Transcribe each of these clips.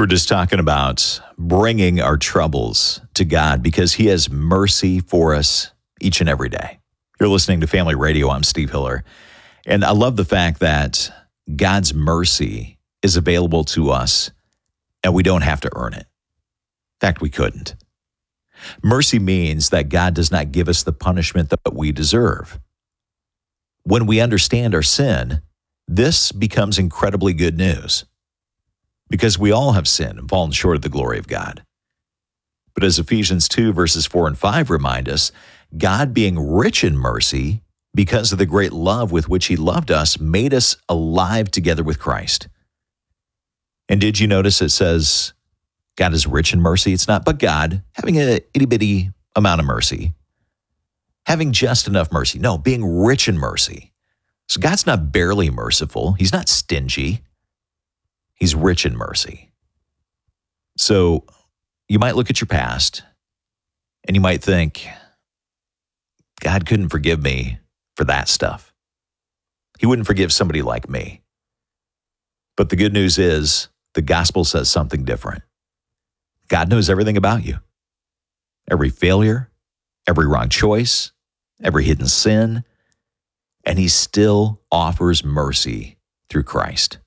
We're just talking about bringing our troubles to God because He has mercy for us each and every day. You're listening to Family Radio. I'm Steve Hiller. And I love the fact that God's mercy is available to us and we don't have to earn it. In fact, we couldn't. Mercy means that God does not give us the punishment that we deserve. When we understand our sin, this becomes incredibly good news. Because we all have sinned and fallen short of the glory of God. But as Ephesians 2 verses 4 and 5 remind us, God being rich in mercy, because of the great love with which He loved us, made us alive together with Christ. And did you notice it says God is rich in mercy? It's not, but God, having an itty-bitty amount of mercy, having just enough mercy. No, being rich in mercy. So God's not barely merciful. He's not stingy. He's rich in mercy. So you might look at your past and you might think, God couldn't forgive me for that stuff. He wouldn't forgive somebody like me. But the good news is the gospel says something different. God knows everything about you. Every failure, every wrong choice, every hidden sin, and He still offers mercy through Christ.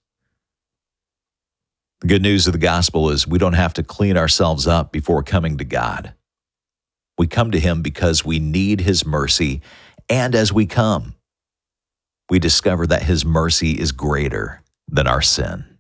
The good news of the gospel is we don't have to clean ourselves up before coming to God. We come to Him because we need His mercy, and as we come, we discover that His mercy is greater than our sin.